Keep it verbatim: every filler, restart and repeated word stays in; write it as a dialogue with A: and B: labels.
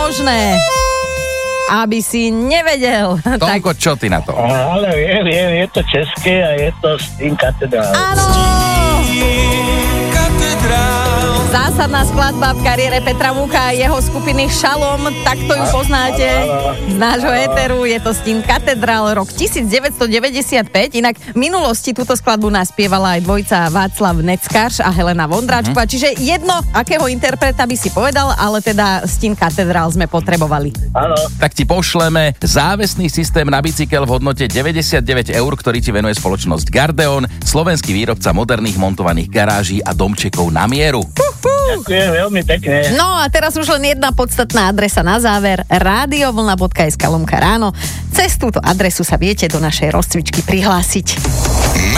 A: možné, aby si nevedel.
B: Tomko, čo ty na to?
C: Ale viem, viem, je to české a je to Sting Katedrál.
A: Áno! Zásadná skladba v kariére Petra Múka a jeho skupiny Šalom, takto ju poznáte z nášho éteru, je to Sting Katedrál, rok devätnásťstodeväťdesiatpäť, inak v minulosti túto skladbu naspievala aj dvojica Václav Neckář a Helena Vondráčková, uh-huh. čiže jedno, akého interpreta by si povedal, ale teda Sting Katedrál sme potrebovali.
C: Áno.
B: Tak ti pošleme závesný systém na bicykel v hodnote deväťdesiatdeväť eur, ktorý ti venuje spoločnosť Gardeon, slovenský výrobca moderných montovaných garáží a domčekov na mieru.
C: Ďakujem veľmi pekne.
A: No a teraz už len jedna podstatná adresa na záver, radiovlna bodka es ká lomka ráno. Cez túto adresu sa viete do našej rozcvičky prihlásiť.